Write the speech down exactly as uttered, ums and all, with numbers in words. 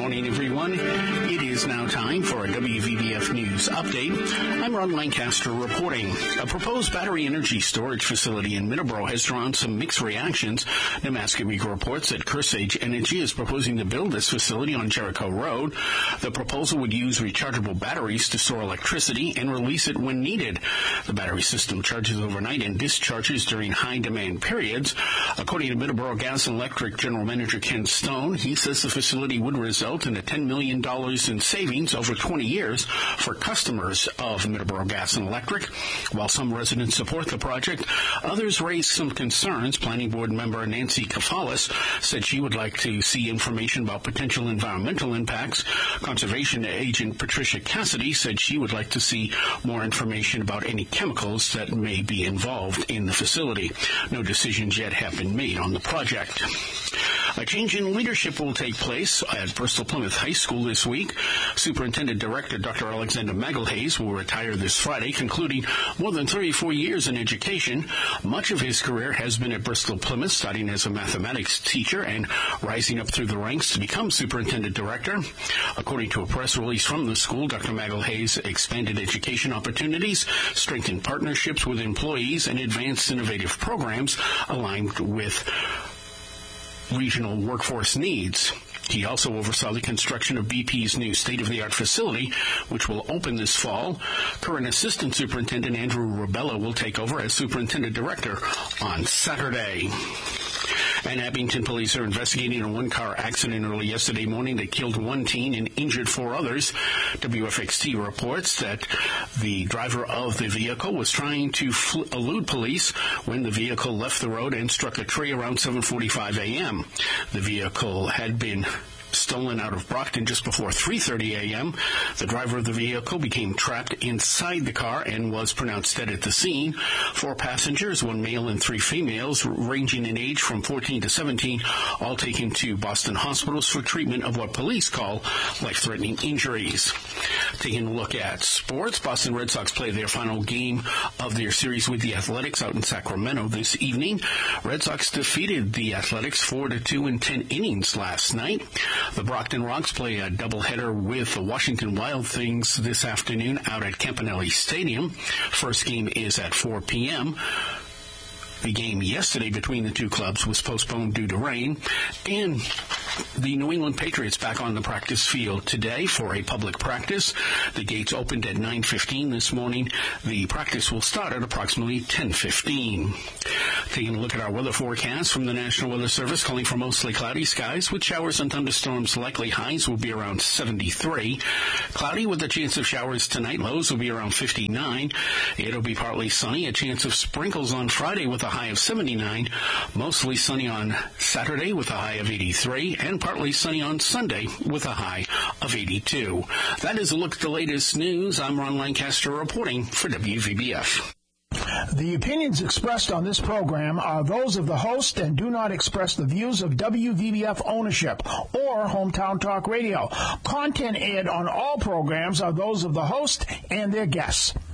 morning, everyone. It is now time for a W V B F News update. I'm Ron Lancaster reporting. A proposed battery energy storage facility in Middleborough has drawn some mixed reactions. Nebraska Week reports that Kearsarge Energy is proposing to build this facility on Jericho Road. The proposal would use rechargeable batteries to store electricity and release it when needed. The battery system charges overnight and discharges during high-demand periods. According to Middleborough Gas and Electric General Manager Ken Stone, he says the facility would result in a ten million dollars in savings over twenty years for customers of Middleborough Gas and Electric. While some residents support the project, others raised some concerns. Planning Board member Nancy Kafalis said she would like to see information about potential environmental impacts. Conservation agent Patricia Cassidy said she would like to see more information about any chemicals that may be involved in the facility. No decisions yet have been made on the project. A change in leadership will take place at Bristol Plymouth High School this week. Superintendent Director Doctor Alexander Magalhaes will retire this Friday, concluding more than thirty-four years in education. Much of his career has been at Bristol Plymouth, starting as a mathematics teacher and rising up through the ranks to become Superintendent Director. According to a press release from the school, Doctor Magalhaes expanded education opportunities, strengthened partnerships with employees, and advanced innovative programs aligned with regional workforce needs. He also oversaw the construction of B P's new state-of-the-art facility, which will open this fall. Current Assistant Superintendent Andrew Rubella will take over as Superintendent Director on Saturday. And Abington police are investigating a one-car accident early yesterday morning that killed one teen and injured four others. W F X T reports that the driver of the vehicle was trying to fl- elude police when the vehicle left the road and struck a tree around seven forty-five a.m. The vehicle had been stolen out of Brockton just before three thirty a.m. The driver of the vehicle became trapped inside the car and was pronounced dead at the scene. Four passengers, one male and three females, ranging in age from fourteen to seventeen, all taken to Boston hospitals for treatment of what police call life-threatening injuries. Taking a look at sports, Boston Red Sox play their final game of their series with the Athletics out in Sacramento this evening. Red Sox defeated the Athletics four to two in ten innings last night. The Brockton Rocks play a doubleheader with the Washington Wild Things this afternoon out at Campanelli Stadium. First game is at four p.m. The game yesterday between the two clubs was postponed due to rain, and the New England Patriots back on the practice field today for a public practice. The gates opened at nine fifteen this morning. The practice will start at approximately ten fifteen. Taking a look at our weather forecast from the National Weather Service, calling for mostly cloudy skies with showers and thunderstorms. Likely highs will be around seventy-three. Cloudy with a chance of showers tonight. Lows will be around fifty-nine. It'll be partly sunny. A chance of sprinkles on Friday with a high of seventy-nine. Mostly sunny on Saturday with a high of eighty-three. And partly sunny on Sunday with a high of eighty-two. That is a look at the latest news. I'm Ron Lancaster reporting for W V B F. The opinions expressed on this program are those of the host and do not express the views of W V B F ownership or Hometown Talk Radio. Content aired on all programs are those of the host and their guests.